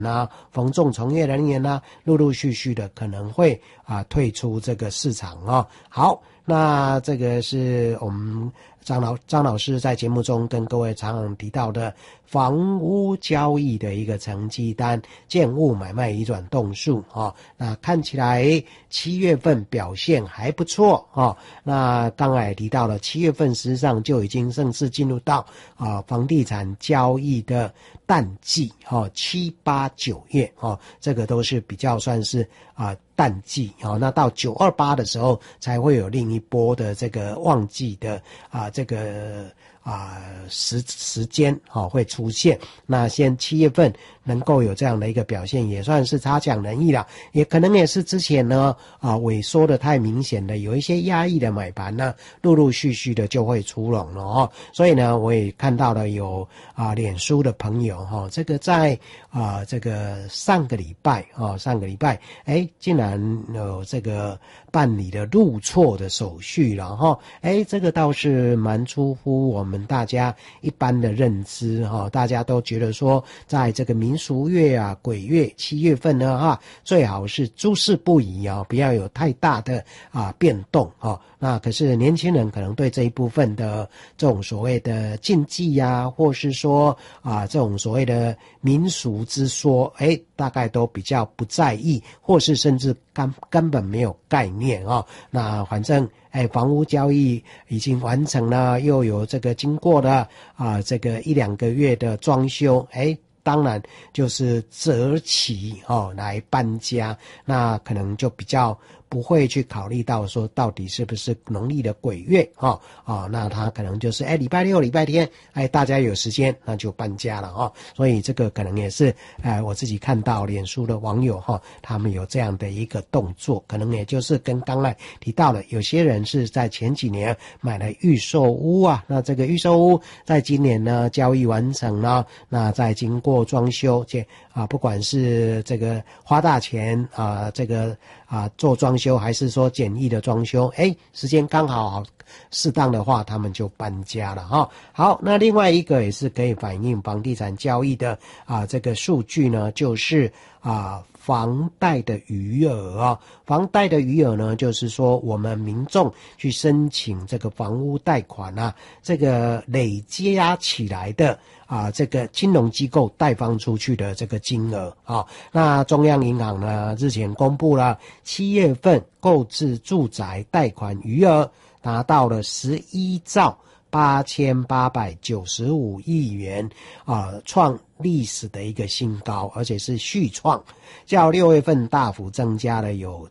啊，房仲从业人员啊，陆陆续续的可能会退出这个市场哦。好，那这个是我们张老师在节目中跟各位常常提到的房屋交易的一个成绩单，建物买卖移转栋数那看起来7月份表现还不错那刚才也提到了7月份实际上就已经正式进入到房地产交易的淡季7、8、9月这个都是比较算是淡季那到9、28的时候才会有另一波的这个旺季的这个时间会出现。那先7月份能够有这样的一个表现，也算是差强人意了。也可能也是之前呢萎缩的太明显的，有一些压抑的买盘呢，陆陆续续的就会出笼了所以呢，我也看到了有脸书的朋友这个在这个上个礼拜竟然有这个办理了入错的手续了这个倒是蛮出乎我们大家一般的认知大家都觉得说在这个民俗月鬼月7月份呢最好是诸事不宜不要有太大的变动那可是年轻人可能对这一部分的这种所谓的禁忌或是说这种所谓的民俗之说大概都比较不在意，或是甚至根本没有概念那反正房屋交易已经完成了，又有这个经过了这个1、2个月的装修当然就是择期来搬家，那可能就比较不会去考虑到说到底是不是农历的鬼月那他可能就是礼拜六礼拜天大家有时间那就搬家了所以这个可能也是我自己看到脸书的网友他们有这样的一个动作，可能也就是跟刚才提到了有些人是在前几年买了预售屋那这个预售屋在今年呢交易完成了，那再经过装修不管是这个花大钱这个做装修还是说简易的装修时间刚好适当的话他们就搬家了好，那另外一个也是可以反映房地产交易的这个数据呢，就是房贷的余额房贷的余额呢，就是说我们民众去申请这个房屋贷款这个累加起来的这个金融机构贷放出去的这个金额那中央银行呢日前公布了7月份购置住宅贷款余额达到了11兆8895亿元创历史的一个新高，而且是续创，较6月份大幅增加了有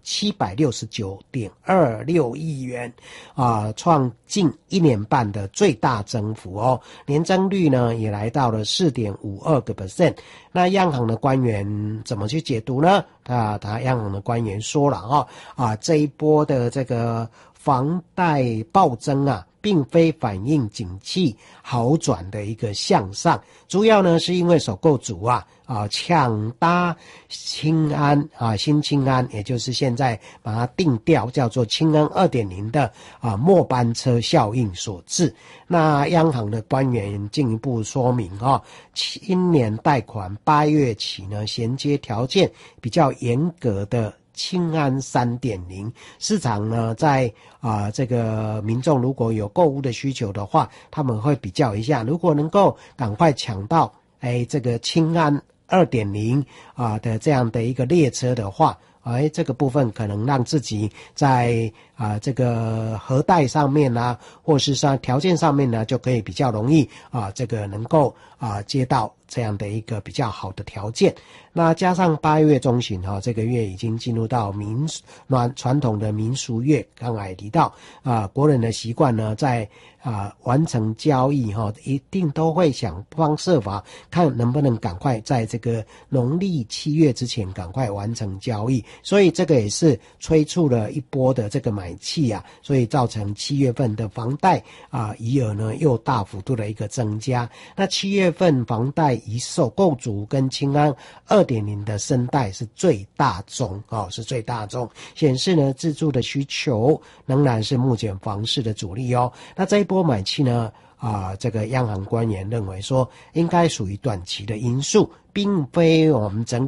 769.26亿元创近1年半的最大增幅年增率呢也来到了 4.52%。 那央行的官员怎么去解读呢？他央行的官员说了这一波的这个房贷暴增并非反映景气好转的一个向上，主要呢是因为首购族抢搭青安新青安，也就是现在把它定调叫做青安 2.0 的末班车效应所致。那央行的官员进一步说明今年贷款8月起呢，衔接条件比较严格的青安 3.0 市场呢，在这个民众如果有购物的需求的话，他们会比较一下，如果能够赶快抢到这个青安 2.0 的这样的一个列车的话，这个部分可能让自己在这个核贷上面或是说条件上面呢，就可以比较容易这个能够接到这样的一个比较好的条件。那加上8月中旬这个月已经进入到传统的民俗月，刚才也提到国人的习惯呢，在完成交易一定都会想方设法看能不能赶快在这个农历7月之前赶快完成交易，所以这个也是催促了一波的这个买气所以造成7月份的房贷余额呢又大幅度的一个增加。那7月份房贷以首购族跟青安 2.0 的申贷是最大宗显示呢自住的需求仍然是目前房市的主力那这一波买气呢这个央行官员认为说应该属于短期的因素，并非我们整